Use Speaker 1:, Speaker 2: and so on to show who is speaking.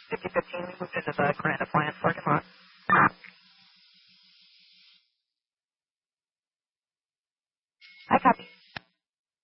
Speaker 1: 5015, we moved into the Grand Appliance parking lot. I copy.